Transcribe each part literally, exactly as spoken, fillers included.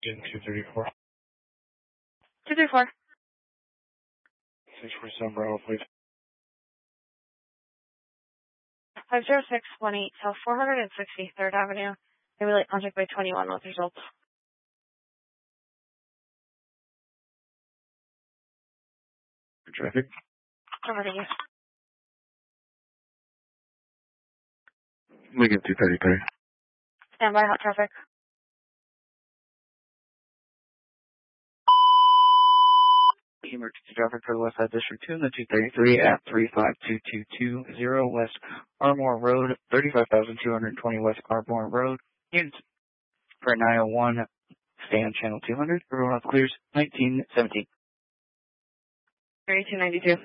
In two thirty-four. two thirty-four. six four seven Bravo, please. five zero six one eight South four hundred sixty-third Avenue. Simulate contact by twenty-one with results. Traffic. Over to you. Lincoln two thirty-three. Stand by, hot traffic. Emergency traffic for the West Side District two in the two thirty-three at three five two two two zero West Ardmore Road, thirty-five thousand two hundred twenty West Ardmore Road. Units for nine oh one, stay on channel two hundred. Everyone else clears, nineteen seventeen. thirty-two ninety-two.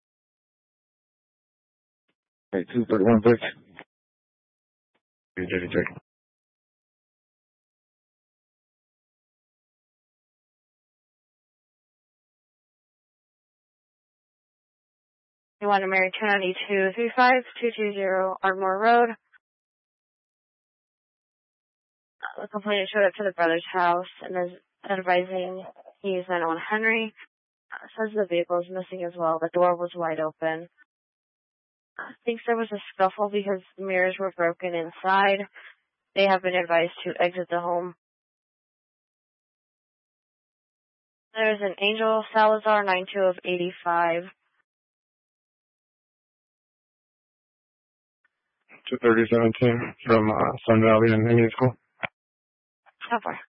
Okay, two thirty-one, six. two thirty-three. You want to marry two ninety-two three five two two zero Ardmore Road. Uh, the complainant showed up to the brother's house and is advising he's nine oh one Henry. Uh, says the vehicle is missing as well. The door was wide open. Uh, thinks there was a scuffle because the mirrors were broken inside. They have been advised to exit the home. There's an Angel Salazar nine two of eighty-five. two thirty seventeen from uh, Sun Valley and Indian School. How far?